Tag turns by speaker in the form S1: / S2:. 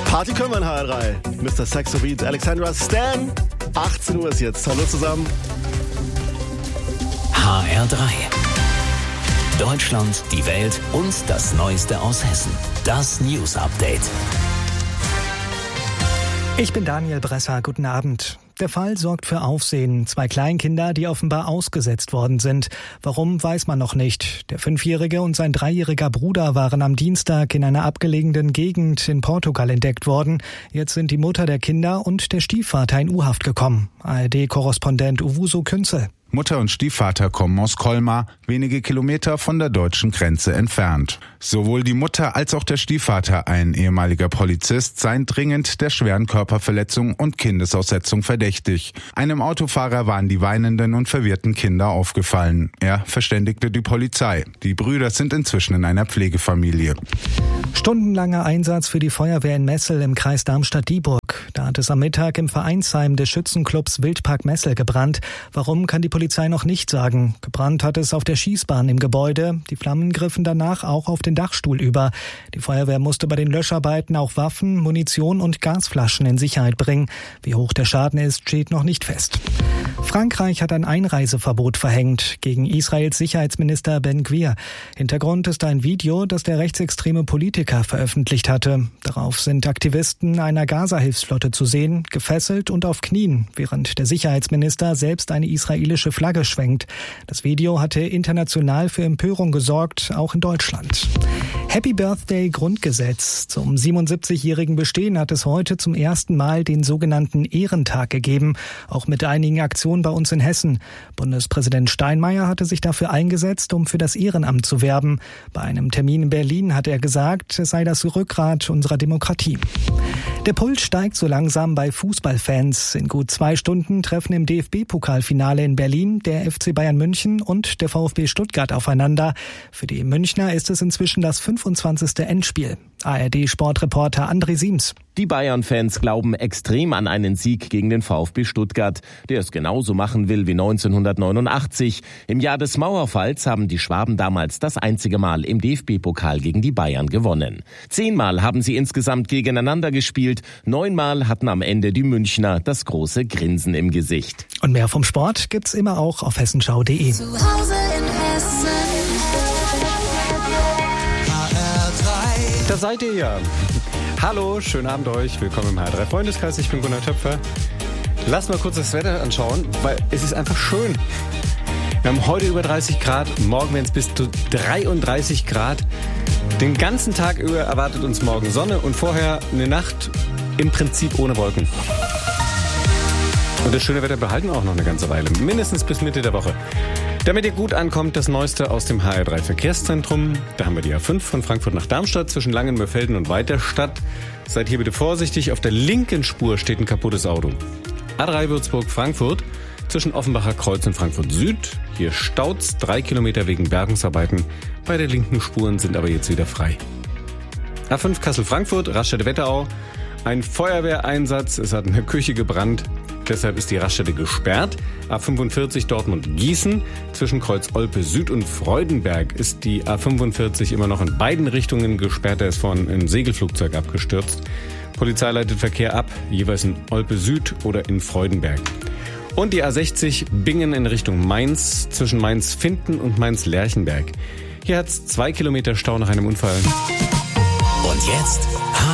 S1: Party können wir in HR3. Mr. Saxo Beat, Alexandra Stan. 18 Uhr ist jetzt. Hallo zusammen.
S2: HR3. Deutschland, die Welt und das Neueste aus Hessen. Das News Update.
S3: Ich bin Daniel Bresser. Guten Abend. Der Fall sorgt für Aufsehen. 2 Kleinkinder, die offenbar ausgesetzt worden sind. Warum, weiß man noch nicht. Der 5-jährige und sein 3-jähriger Bruder waren am Dienstag in einer abgelegenen Gegend in Portugal entdeckt worden. Jetzt sind die Mutter der Kinder und der Stiefvater in U-Haft gekommen. ARD-Korrespondent Owusu Künzel.
S4: Mutter und Stiefvater kommen aus Colmar, wenige Kilometer von der deutschen Grenze entfernt. Sowohl die Mutter als auch der Stiefvater, ein ehemaliger Polizist, seien dringend der schweren Körperverletzung und Kindesaussetzung verdächtig. Einem Autofahrer waren die weinenden und verwirrten Kinder aufgefallen. Er verständigte die Polizei. Die Brüder sind inzwischen in einer Pflegefamilie.
S3: Stundenlanger Einsatz für die Feuerwehr in Messel im Kreis Darmstadt-Dieburg. Da hat es am Mittag im Vereinsheim des Schützenclubs Wildpark Messel gebrannt. Warum, kann die Polizei noch nicht sagen. Gebrannt hat es auf der Schießbahn im Gebäude. Die Flammen griffen danach auch auf den Dachstuhl über. Die Feuerwehr musste bei den Löscharbeiten auch Waffen, Munition und Gasflaschen in Sicherheit bringen. Wie hoch der Schaden ist, steht noch nicht fest. Frankreich hat ein Einreiseverbot verhängt gegen Israels Sicherheitsminister Ben Gvir. Hintergrund ist ein Video, das der rechtsextreme Politiker veröffentlicht hatte. Darauf sind Aktivisten einer Gaza-Hilfsflotte zu sehen, gefesselt und auf Knien, während der Sicherheitsminister selbst eine israelische Flagge schwenkt. Das Video hatte international für Empörung gesorgt, auch in Deutschland. Happy Birthday Grundgesetz. Zum 77-jährigen Bestehen hat es heute zum ersten Mal den sogenannten Ehrentag gegeben, auch mit einigen Aktionen bei uns in Hessen. Bundespräsident Steinmeier hatte sich dafür eingesetzt, um für das Ehrenamt zu werben. Bei einem Termin in Berlin hat er gesagt, es sei das Rückgrat unserer Demokratie. Der Puls steigt so langsam bei Fußballfans. In gut 2 Stunden treffen im DFB-Pokalfinale in Berlin der FC Bayern München und der VfB Stuttgart aufeinander. Für die Münchner ist es inzwischen das 25. Endspiel. ARD-Sportreporter André Siems.
S5: Die Bayern-Fans glauben extrem an einen Sieg gegen den VfB Stuttgart, der es genauso machen will wie 1989. Im Jahr des Mauerfalls haben die Schwaben damals das einzige Mal im DFB-Pokal gegen die Bayern gewonnen. 10-mal haben sie insgesamt gegeneinander gespielt. 9-mal hatten am Ende die Münchner das große Grinsen im Gesicht.
S3: Und mehr vom Sport gibt's immer auch auf hessenschau.de.
S6: Zu Hause in Hessen.
S7: Da seid ihr ja. Hallo, schönen Abend euch. Willkommen im HR3 Freundeskreis. Ich bin Gunnar Töpfer. Lass mal kurz das Wetter anschauen, weil es ist einfach schön. Wir haben heute über 30 Grad, morgen werden es bis zu 33 Grad. Den ganzen Tag über erwartet uns morgen Sonne und vorher eine Nacht im Prinzip ohne Wolken. Und das schöne Wetter behalten wir auch noch eine ganze Weile, mindestens bis Mitte der Woche. Damit ihr gut ankommt, das Neueste aus dem HR3 Verkehrszentrum. Da haben wir die A5 von Frankfurt nach Darmstadt zwischen Langenmörfelden und Weiterstadt. Seid hier bitte vorsichtig, auf der linken Spur steht ein kaputtes Auto. A3 Würzburg-Frankfurt zwischen Offenbacher Kreuz und Frankfurt Süd. Hier staut's 3 Kilometer wegen Bergungsarbeiten. Beide linken Spuren sind aber jetzt wieder frei. A5 Kassel-Frankfurt, Raststätte-Wetterau. Ein Feuerwehreinsatz, es hat eine Küche gebrannt. Deshalb ist die Raststätte gesperrt. A45 Dortmund-Gießen. Zwischen Kreuz Olpe Süd und Freudenberg ist die A45 immer noch in beiden Richtungen gesperrt. Da ist vorhin ein Segelflugzeug abgestürzt. Polizei leitet Verkehr ab, jeweils in Olpe Süd oder in Freudenberg. Und die A60 Bingen in Richtung Mainz, zwischen Mainz-Finden und Mainz-Lerchenberg. Hier hat es 2 Kilometer Stau nach einem Unfall.
S2: Und jetzt